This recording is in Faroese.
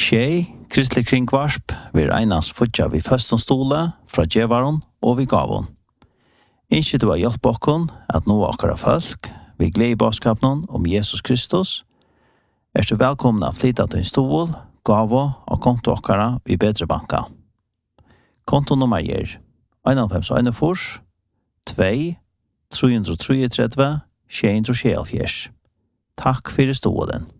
Tjej, kristelig kringvarsp, vi einans futja vi føsten stole fra djevaron og vi gavon. Innskje du har hjelp okkon at nå akkara folk, vi gled i baskapen om Jesus Kristus, du velkommen å flytta til en stol, gavo og konto akkara i bedre banka. Kontonummer gir 51 2 333 674. Takk for stolen.